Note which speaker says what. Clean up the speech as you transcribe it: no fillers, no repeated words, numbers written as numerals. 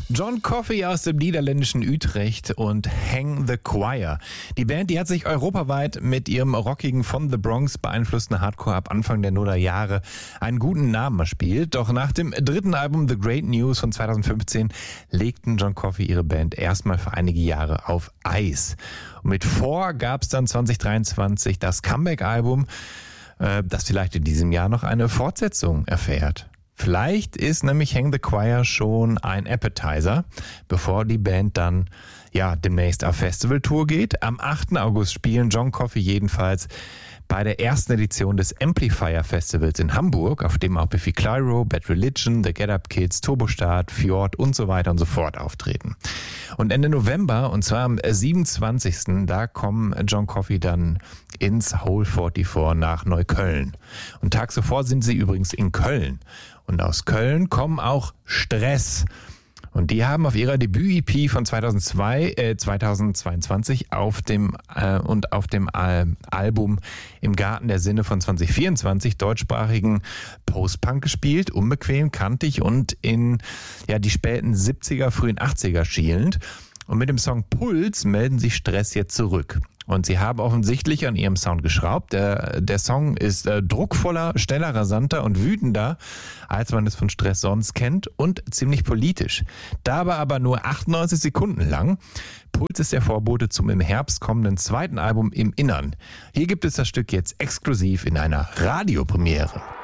Speaker 1: John Coffey aus dem niederländischen Utrecht und Hang the Choir. Die Band, die hat sich europaweit mit ihrem rockigen, von The Bronx beeinflussten Hardcore ab Anfang der Nullerjahre einen guten Namen erspielt. Doch nach dem dritten Album The Great News von 2015 legten John Coffey ihre Band erstmal für einige Jahre auf Eis. Und mit Four gab es dann 2023 das Comeback-Album, das vielleicht in diesem Jahr noch eine Fortsetzung erfährt. Vielleicht ist nämlich Hang the Choir schon ein Appetizer, bevor die Band dann demnächst auf Festivaltour geht. Am 8. August spielen John Coffey jedenfalls bei der ersten Edition des Amplifier Festivals in Hamburg, auf dem auch Biffy Clyro, Bad Religion, The Get Up Kids, Turbostart, Fjord und so weiter und so fort auftreten. Und Ende November, und zwar am 27., da kommen John Coffey dann ins Hole 44 nach Neukölln. Und tags zuvor sind sie übrigens in Köln. Und aus Köln kommen auch Stress. Und die haben auf ihrer Debüt-EP von 2022 auf dem Album Im Garten der Sinne von 2024 deutschsprachigen Post-Punk gespielt, unbequem, kantig und in die späten 70er, frühen 80er schielend. Und mit dem Song Puls melden sich Stress jetzt zurück. Und sie haben offensichtlich an ihrem Sound geschraubt. Der Song ist druckvoller, schneller, rasanter und wütender, als man es von Stress sonst kennt, und ziemlich politisch. Dabei aber nur 98 Sekunden lang. Puls ist der Vorbote zum im Herbst kommenden zweiten Album Im Innern. Hier gibt es das Stück jetzt exklusiv in einer Radiopremiere.